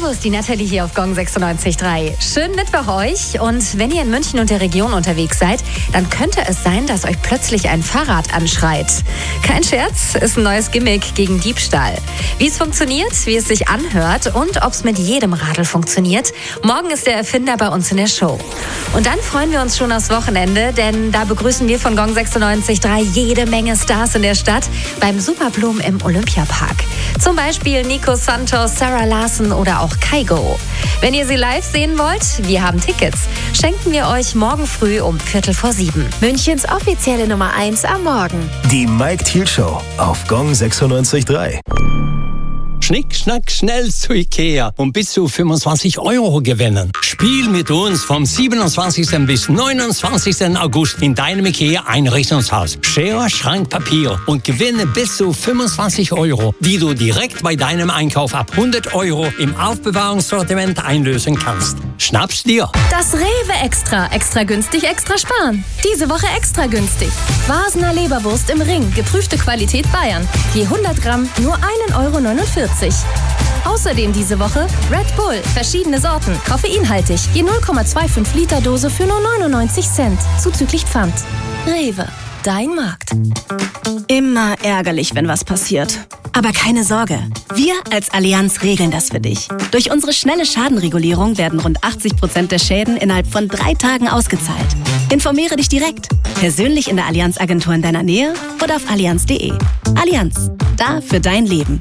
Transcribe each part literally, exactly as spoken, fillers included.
Servus, die Nathalie hier auf Gong sechsundneunzig Komma drei. Schönen Mittwoch euch. Und wenn ihr in München und der Region unterwegs seid, dann könnte es sein, dass euch plötzlich ein Fahrrad anschreit. Kein Scherz, ist ein neues Gimmick gegen Diebstahl. Wie es funktioniert, wie es sich anhört und ob es mit jedem Radl funktioniert, morgen ist der Erfinder bei uns in der Show. Und dann freuen wir uns schon aufs Wochenende, denn da begrüßen wir von Gong sechsundneunzig Komma drei jede Menge Stars in der Stadt beim Superblumen im Olympiapark. Zum Beispiel Nico Santos, Sarah Larsen oder auch Kygo. Wenn ihr sie live sehen wollt, wir haben Tickets. Schenken wir euch morgen früh um Viertel vor sieben. Münchens offizielle Nummer eins am Morgen. Die Mike Thiel Show auf Gong sechsundneunzig Komma drei. Schnick, schnack, schnell zu Ikea und bis zu fünfundzwanzig Euro gewinnen. Spiel mit uns vom siebenundzwanzigsten bis neunundzwanzigsten August in deinem Ikea-Einrichtungshaus. Schere, Schrank, Papier und gewinne bis zu fünfundzwanzig Euro, die du direkt bei deinem Einkauf ab hundert Euro im Aufbewahrungssortiment einlösen kannst. Schnapp's dir! Das Rewe Extra. Extra günstig, extra sparen. Diese Woche extra günstig. Wasner Leberwurst im Ring. Geprüfte Qualität Bayern. Je hundert Gramm nur ein Euro neunundvierzig. Außerdem diese Woche Red Bull, verschiedene Sorten, koffeinhaltig, je null Komma fünfundzwanzig Liter Dose für nur neunundneunzig Cent, zuzüglich Pfand. Rewe, dein Markt. Immer ärgerlich, wenn was passiert. Aber keine Sorge, wir als Allianz regeln das für dich. Durch unsere schnelle Schadenregulierung werden rund achtzig Prozent der Schäden innerhalb von drei Tagen ausgezahlt. Informiere dich direkt, persönlich in der Allianz-Agentur in deiner Nähe oder auf allianz punkt de. Allianz, da für dein Leben.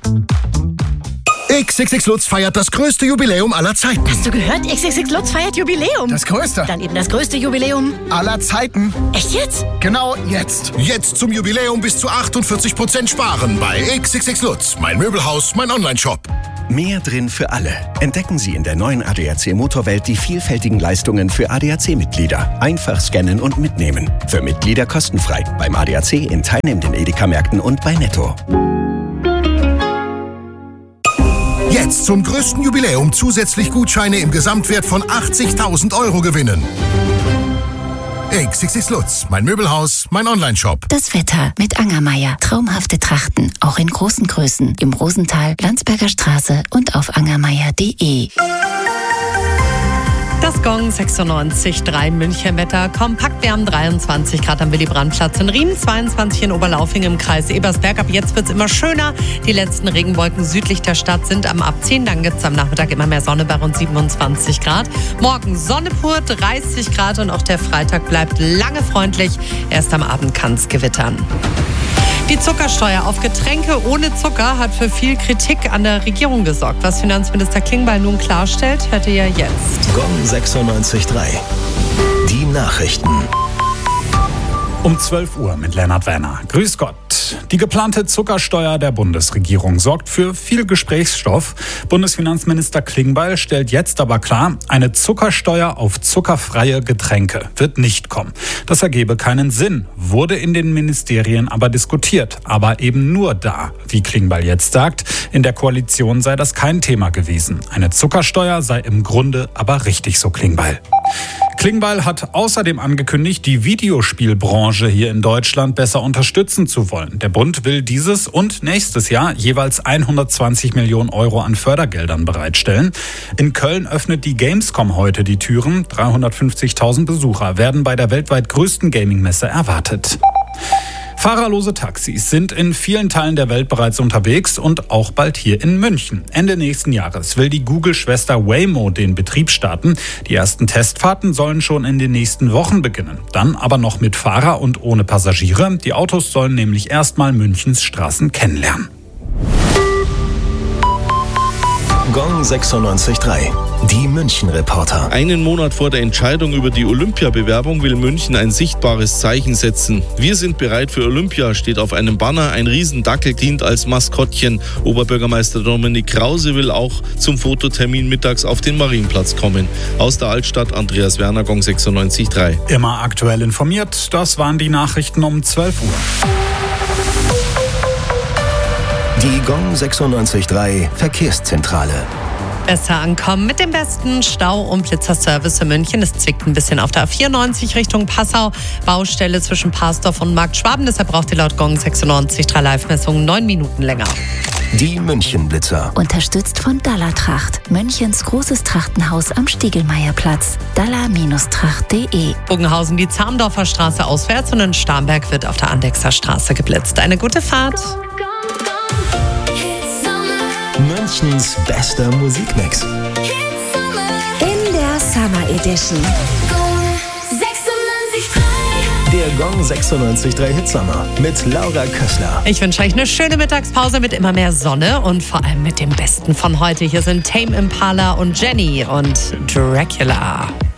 X X X Lutz feiert das größte Jubiläum aller Zeiten. Hast du gehört? X X X Lutz feiert Jubiläum. Das größte. Dann eben das größte Jubiläum aller Zeiten. Echt jetzt? Genau jetzt. Jetzt zum Jubiläum bis zu achtundvierzig Prozent sparen bei X X X Lutz. Mein Möbelhaus, mein Onlineshop. Mehr drin für alle. Entdecken Sie in der neuen A D A C Motorwelt die vielfältigen Leistungen für A D A C-Mitglieder. Einfach scannen und mitnehmen. Für Mitglieder kostenfrei. Beim A D A C in teilnehmenden Edeka-Märkten und bei Netto. Jetzt zum größten Jubiläum zusätzlich Gutscheine im Gesamtwert von achtzigtausend Euro gewinnen. X X X Lutz, mein Möbelhaus, mein Onlineshop. Das Wetter mit Angermeier. Traumhafte Trachten, auch in großen Größen. Im Rosental, Landsberger Straße und auf angermeier punkt de. Das Gong sechsundneunzig Komma drei München-Wetter. Kompakt, wir haben dreiundzwanzig Grad am Willy-Brandt-Platz in Riem, zweiundzwanzig in Oberlaufing im Kreis Ebersberg. Ab jetzt wird es immer schöner. Die letzten Regenwolken südlich der Stadt sind am Abziehen. Dann gibt es am Nachmittag immer mehr Sonne bei rund siebenundzwanzig Grad. Morgen Sonne pur, dreißig Grad und auch der Freitag bleibt lange freundlich. Erst am Abend kann es gewittern. Die Zuckersteuer auf Getränke ohne Zucker hat für viel Kritik an der Regierung gesorgt. Was Finanzminister Klingbeil nun klarstellt, hört ihr jetzt. Gong sechsundneunzig Komma drei. Die Nachrichten. Um zwölf Uhr mit Lennart Werner. Grüß Gott. Die geplante Zuckersteuer der Bundesregierung sorgt für viel Gesprächsstoff. Bundesfinanzminister Klingbeil stellt jetzt aber klar, eine Zuckersteuer auf zuckerfreie Getränke wird nicht kommen. Das ergebe keinen Sinn, wurde in den Ministerien aber diskutiert. Aber eben nur da, wie Klingbeil jetzt sagt. In der Koalition sei das kein Thema gewesen. Eine Zuckersteuer sei im Grunde aber richtig, so Klingbeil. Klingbeil hat außerdem angekündigt, die Videospielbranche hier in Deutschland besser unterstützen zu wollen. Der Bund will dieses und nächstes Jahr jeweils hundertzwanzig Millionen Euro an Fördergeldern bereitstellen. In Köln öffnet die Gamescom heute die Türen. dreihundertfünfzigtausend Besucher werden bei der weltweit größten Gaming-Messe erwartet. Fahrerlose Taxis sind in vielen Teilen der Welt bereits unterwegs und auch bald hier in München. Ende nächsten Jahres will die Google-Schwester Waymo den Betrieb starten. Die ersten Testfahrten sollen schon in den nächsten Wochen beginnen. Dann aber noch mit Fahrer und ohne Passagiere. Die Autos sollen nämlich erstmal Münchens Straßen kennenlernen. Gong sechsundneunzig Komma drei. Die München-Reporter. Einen Monat vor der Entscheidung über die Olympiabewerbung will München ein sichtbares Zeichen setzen. Wir sind bereit für Olympia, steht auf einem Banner. Ein Riesendackel dient als Maskottchen. Oberbürgermeister Dominik Krause will auch zum Fototermin mittags auf den Marienplatz kommen. Aus der Altstadt Andreas Werner, Gong sechsundneunzig Komma drei. Immer aktuell informiert, das waren die Nachrichten um zwölf Uhr. Die Gong sechsundneunzig Komma drei Verkehrszentrale. Besser ankommen mit dem besten Stau- und Blitzerservice in München. Es zwickt ein bisschen auf der A vierundneunzig Richtung Passau. Baustelle zwischen Parsdorf und Markt Schwaben. Deshalb braucht ihr laut Gong sechsundneunzig Komma drei Live-Messungen neun Minuten länger. Die Münchenblitzer. Unterstützt von Dalla Tracht, Münchens großes Trachtenhaus am Stiegelmeierplatz. dalla Tracht punkt de. Bogenhausen die Zahndorfer Straße auswärts und in Starnberg wird auf der Andechser Straße geblitzt. Eine gute Fahrt. Münchens bester Musikmix. In der Summer Edition. Der Gong sechsundneunzig Komma drei Hitsommer mit Laura Kössler. Ich wünsche euch eine schöne Mittagspause mit immer mehr Sonne und vor allem mit dem Besten von heute. Hier sind Tame Impala und Jenny und Dracula.